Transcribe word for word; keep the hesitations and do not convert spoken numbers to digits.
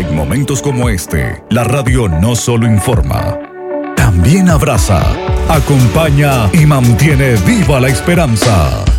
En momentos como este, la radio no solo informa, también abraza, acompaña y mantiene viva la esperanza.